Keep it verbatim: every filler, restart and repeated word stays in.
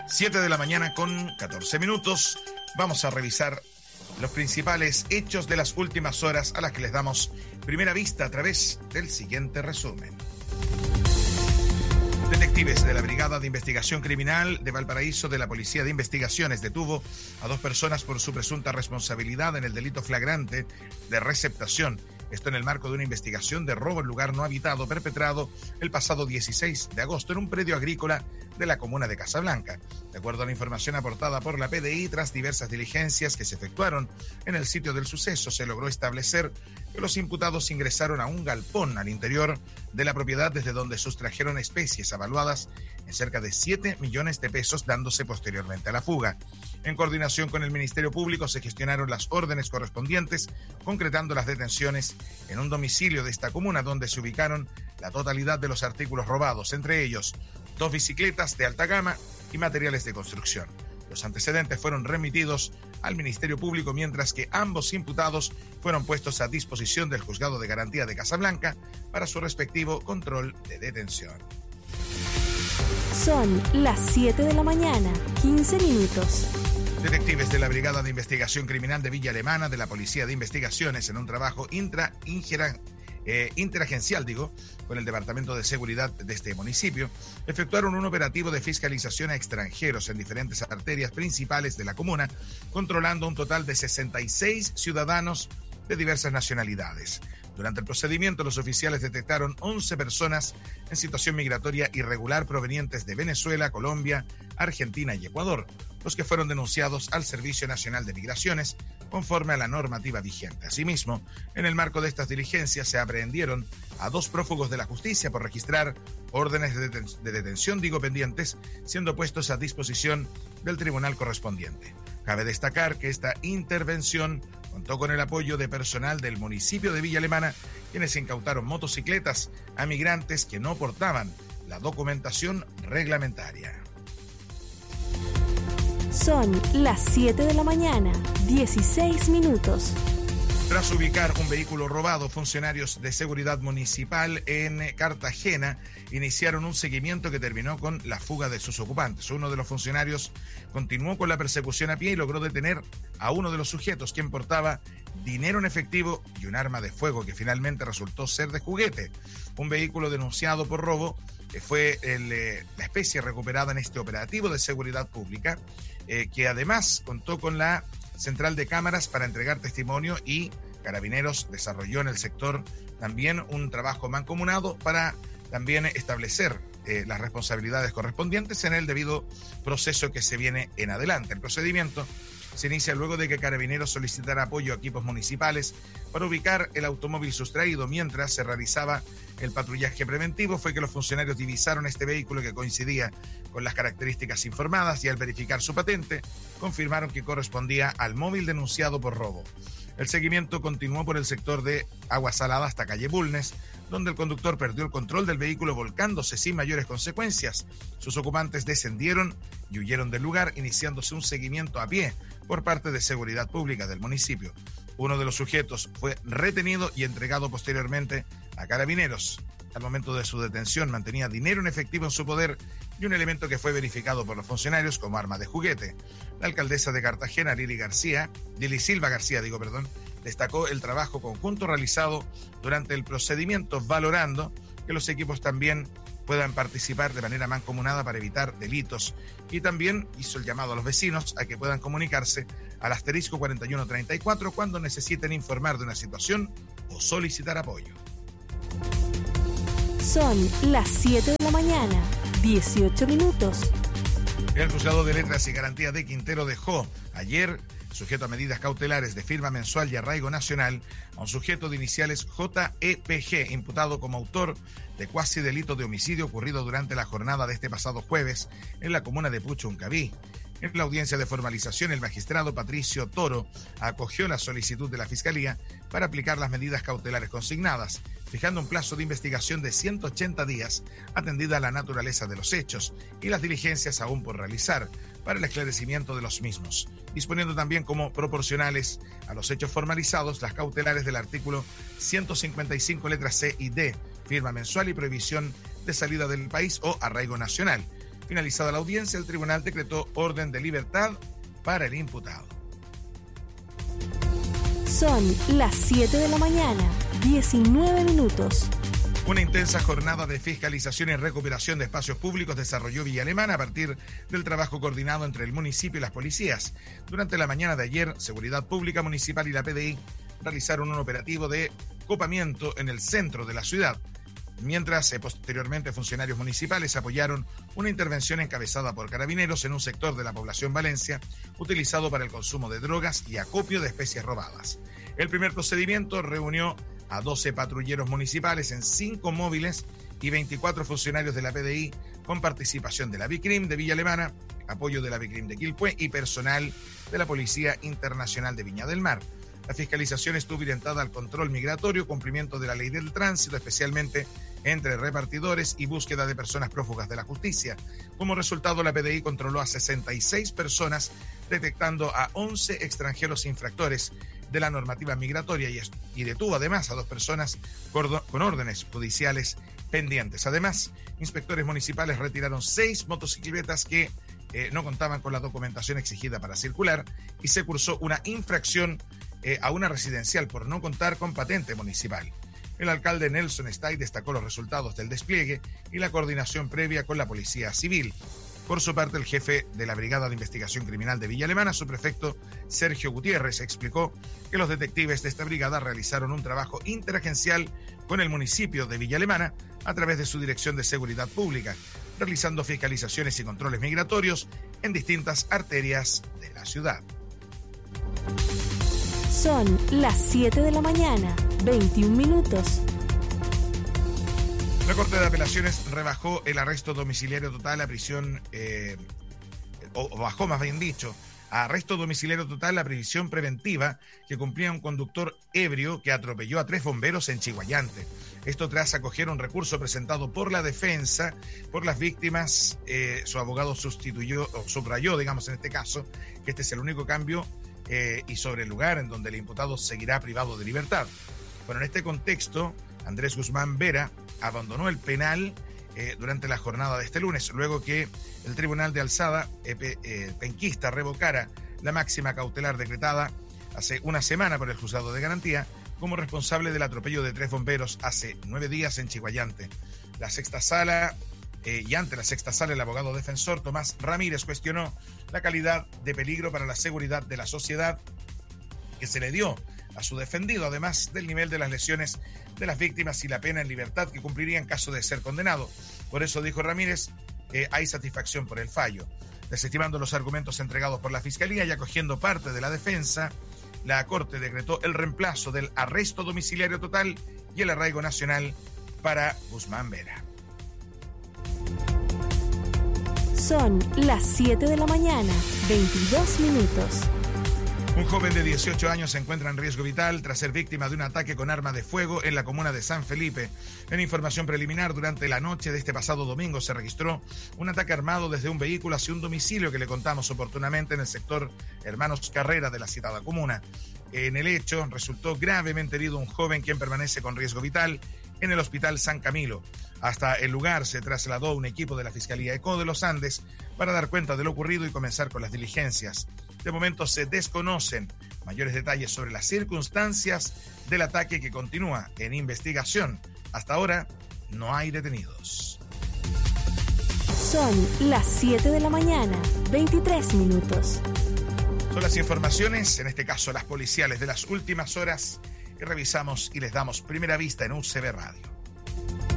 siete de la mañana con catorce minutos. Vamos a revisar los principales hechos de las últimas horas a las que les damos primera vista a través del siguiente resumen. Detectives de la Brigada de Investigación Criminal de Valparaíso de la Policía de Investigaciones detuvo a dos personas por su presunta responsabilidad en el delito flagrante de receptación. Esto en el marco de una investigación de robo en lugar no habitado perpetrado el pasado dieciséis de agosto en un predio agrícola de la comuna de Casablanca. De acuerdo a la información aportada por la P D I, tras diversas diligencias que se efectuaron en el sitio del suceso, se logró establecer que los imputados ingresaron a un galpón al interior de la propiedad desde donde sustrajeron especies avaluadas en cerca de siete millones de pesos, dándose posteriormente a la fuga. En coordinación con el Ministerio Público se gestionaron las órdenes correspondientes, concretando las detenciones en un domicilio de esta comuna donde se ubicaron la totalidad de los artículos robados, entre ellos dos bicicletas de alta gama y materiales de construcción. Los antecedentes fueron remitidos al Ministerio Público, mientras que ambos imputados fueron puestos a disposición del Juzgado de Garantía de Casablanca para su respectivo control de detención. Son las siete de la mañana, quince minutos. Detectives de la Brigada de Investigación Criminal de Villa Alemana de la Policía de Investigaciones, en un trabajo intra ingera, eh, interagencial, digo, con el Departamento de Seguridad de este municipio, efectuaron un operativo de fiscalización a extranjeros en diferentes arterias principales de la comuna, controlando un total de sesenta y seis ciudadanos de diversas nacionalidades. Durante el procedimiento, los oficiales detectaron once personas en situación migratoria irregular provenientes de Venezuela, Colombia, Argentina y Ecuador, los que fueron denunciados al Servicio Nacional de Migraciones conforme a la normativa vigente. Asimismo, en el marco de estas diligencias se aprehendieron a dos prófugos de la justicia por registrar órdenes de, deten- de detención, digo, pendientes, siendo puestos a disposición del tribunal correspondiente. Cabe destacar que esta intervención contó con el apoyo de personal del municipio de Villa Alemana, quienes incautaron motocicletas a migrantes que no portaban la documentación reglamentaria. Son las siete de la mañana, dieciséis minutos. Tras ubicar un vehículo robado, funcionarios de seguridad municipal en Cartagena iniciaron un seguimiento que terminó con la fuga de sus ocupantes. Uno de los funcionarios continuó con la persecución a pie y logró detener a uno de los sujetos, quien portaba dinero en efectivo y un arma de fuego que finalmente resultó ser de juguete. Un vehículo denunciado por robo que fue el, eh, la especie recuperada en este operativo de seguridad pública, eh, que además contó con la central de cámaras para entregar testimonio, y Carabineros desarrolló en el sector también un trabajo mancomunado para también establecer eh, las responsabilidades correspondientes en el debido proceso que se viene en adelante. El procedimiento se inicia luego de que Carabineros solicitara apoyo a equipos municipales para ubicar el automóvil sustraído. Mientras se realizaba el patrullaje preventivo, fue que los funcionarios divisaron este vehículo que coincidía con las características informadas, y al verificar su patente, confirmaron que correspondía al móvil denunciado por robo. El seguimiento continuó por el sector de Agua Salada hasta calle Bulnes, donde el conductor perdió el control del vehículo volcándose sin mayores consecuencias. Sus ocupantes descendieron y huyeron del lugar, iniciándose un seguimiento a pie por parte de Seguridad Pública del municipio. Uno de los sujetos fue retenido y entregado posteriormente a Carabineros. Al momento de su detención mantenía dinero en efectivo en su poder y un elemento que fue verificado por los funcionarios como arma de juguete. La alcaldesa de Cartagena, Lili García, Lili Silva García, digo, perdón, destacó el trabajo conjunto realizado durante el procedimiento, valorando que los equipos también puedan participar de manera mancomunada para evitar delitos, y también hizo el llamado a los vecinos a que puedan comunicarse al asterisco cuarenta y uno treinta y cuatro cuando necesiten informar de una situación o solicitar apoyo. Son las siete de la mañana, dieciocho minutos. El Juzgado de Letras y Garantía de Quintero dejó ayer sujeto a medidas cautelares de firma mensual y arraigo nacional a un sujeto de iniciales J E P G, imputado como autor de cuasi delito de homicidio ocurrido durante la jornada de este pasado jueves en la comuna de Puchuncaví. En la audiencia de formalización, el magistrado Patricio Toro acogió la solicitud de la Fiscalía para aplicar las medidas cautelares consignadas, fijando un plazo de investigación de ciento ochenta días, atendida la naturaleza de los hechos y las diligencias aún por realizar para el esclarecimiento de los mismos, disponiendo también como proporcionales a los hechos formalizados las cautelares del artículo ciento cincuenta y cinco letras C y D, firma mensual y prohibición de salida del país o arraigo nacional. Finalizada la audiencia, el tribunal decretó orden de libertad para el imputado. Son las siete de la mañana, diecinueve minutos. Una intensa jornada de fiscalización y recuperación de espacios públicos desarrolló Villa Alemana a partir del trabajo coordinado entre el municipio y las policías. Durante la mañana de ayer, Seguridad Pública Municipal y la P D I realizaron un operativo de copamiento en el centro de la ciudad, mientras eh, posteriormente funcionarios municipales apoyaron una intervención encabezada por carabineros en un sector de la población Valencia utilizado para el consumo de drogas y acopio de especies robadas. El primer procedimiento reunió a doce patrulleros municipales en cinco móviles y veinticuatro funcionarios de la P D I con participación de la Bicrim de Villa Alemana, apoyo de la Bicrim de Quilpué y personal de la Policía Internacional de Viña del Mar. La fiscalización estuvo orientada al control migratorio, cumplimiento de la ley del tránsito, especialmente entre repartidores y búsqueda de personas prófugas de la justicia. Como resultado, la P D I controló a sesenta y seis personas, detectando a once extranjeros infractores de la normativa migratoria y, y detuvo además a dos personas con órdenes judiciales pendientes. Además, inspectores municipales retiraron seis motocicletas que eh, no contaban con la documentación exigida para circular y se cursó una infracción eh, a una residencial por no contar con patente municipal. El alcalde Nelson Stay destacó los resultados del despliegue y la coordinación previa con la Policía Civil. Por su parte, el jefe de la Brigada de Investigación Criminal de Villa Alemana, subprefecto Sergio Gutiérrez, explicó que los detectives de esta brigada realizaron un trabajo interagencial con el municipio de Villa Alemana a través de su Dirección de Seguridad Pública, realizando fiscalizaciones y controles migratorios en distintas arterias de la ciudad. Son las siete de la mañana, veintiún minutos. La Corte de Apelaciones rebajó el arresto domiciliario total a prisión, eh, o, o bajó más bien dicho, a arresto domiciliario total a prisión preventiva que cumplía un conductor ebrio que atropelló a tres bomberos en Chiguayante. Esto tras acoger un recurso presentado por la defensa, por las víctimas. Eh, su abogado sustituyó, o subrayó, digamos en este caso, que este es el único cambio eh, y sobre el lugar en donde el imputado seguirá privado de libertad. Bueno, en este contexto, Andrés Guzmán Vera abandonó el penal eh, durante la jornada de este lunes, luego que el Tribunal de Alzada eh, eh, penquista revocara la máxima cautelar decretada hace una semana por el Juzgado de Garantía como responsable del atropello de tres bomberos hace nueve días en Chiguayante. La sexta sala, eh, y ante la sexta sala, el abogado defensor Tomás Ramírez cuestionó la calidad de peligro para la seguridad de la sociedad que se le dio a su defendido, además del nivel de las lesiones de las víctimas y la pena en libertad que cumpliría en caso de ser condenado. Por eso, dijo Ramírez, eh, hay satisfacción por el fallo. Desestimando los argumentos entregados por la Fiscalía y acogiendo parte de la defensa, la Corte decretó el reemplazo del arresto domiciliario total y el arraigo nacional para Guzmán Vera. Son las siete de la mañana, veintidós minutos. Un joven de dieciocho años se encuentra en riesgo vital tras ser víctima de un ataque con arma de fuego en la comuna de San Felipe. En información preliminar, durante la noche de este pasado domingo se registró un ataque armado desde un vehículo hacia un domicilio que le contamos oportunamente en el sector Hermanos Carrera de la citada comuna. En el hecho resultó gravemente herido un joven quien permanece con riesgo vital en el Hospital San Camilo. Hasta el lugar se trasladó un equipo de la Fiscalía ECO de los Andes para dar cuenta de lo ocurrido y comenzar con las diligencias. De momento se desconocen mayores detalles sobre las circunstancias del ataque que continúa en investigación. Hasta ahora no hay detenidos. Son las siete de la mañana, veintitrés minutos. Son las informaciones, en este caso las policiales de las últimas horas, que revisamos y les damos primera vista en U C B Radio.